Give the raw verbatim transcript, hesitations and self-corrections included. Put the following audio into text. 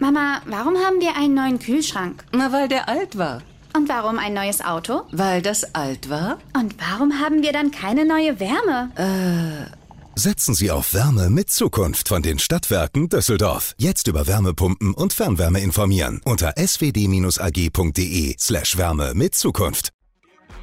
Mama, warum haben wir einen neuen Kühlschrank? Na, weil der alt war. Und warum ein neues Auto? Weil das alt war. Und warum haben wir dann keine neue Wärme? Äh... Setzen Sie auf Wärme mit Zukunft von den Stadtwerken Düsseldorf. Jetzt über Wärmepumpen und Fernwärme informieren unter s w d dash a g punkt d e slash Wärme mit Zukunft.